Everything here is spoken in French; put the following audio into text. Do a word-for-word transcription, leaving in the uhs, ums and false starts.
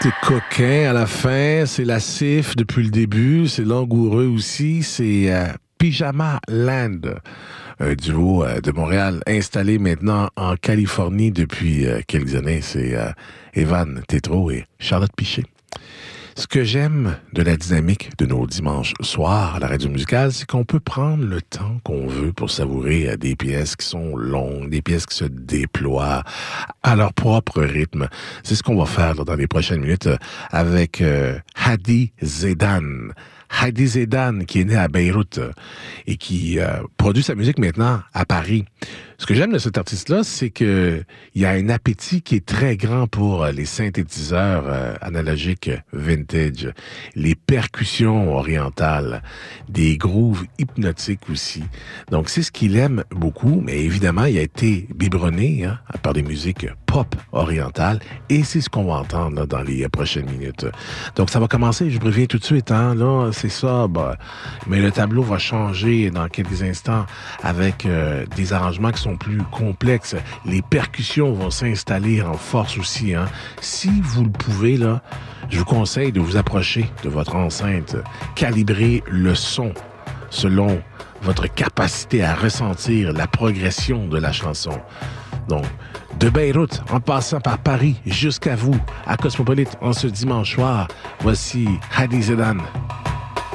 C'est coquin à la fin, c'est lascif depuis le début, c'est langoureux aussi, c'est euh, Pyjama Land, un duo euh, de Montréal installé maintenant en Californie depuis euh, quelques années. C'est euh, Evan Tétrault et Charlotte Piché. Ce que j'aime de la dynamique de nos dimanches soirs à la radio musicale, c'est qu'on peut prendre le temps qu'on veut pour savourer des pièces qui sont longues, des pièces qui se déploient à leur propre rythme. C'est ce qu'on va faire là, dans les prochaines minutes avec euh, Hadi Zedan. Hadi Zedan, qui est né à Beyrouth et qui euh, produit sa musique maintenant à Paris. Ce que j'aime de cet artiste-là, c'est que il y a un appétit qui est très grand pour les synthétiseurs euh, analogiques vintage, les percussions orientales, des grooves hypnotiques aussi. Donc, c'est ce qu'il aime beaucoup, mais évidemment, il a été biberonné hein, par des musiques pop orientales et c'est ce qu'on va entendre là, dans les prochaines minutes. Donc, ça va commencer, je préviens tout de suite, hein, là, c'est ça, bah, mais le tableau va changer dans quelques instants avec euh, des arrangements qui sont plus complexes. Les percussions vont s'installer en force aussi. Hein. Si vous le pouvez, là, je vous conseille de vous approcher de votre enceinte, calibrer le son selon votre capacité à ressentir la progression de la chanson. Donc, de Beyrouth, en passant par Paris, jusqu'à vous, à Cosmopolite, en ce dimanche soir, voici Hadi Zedan.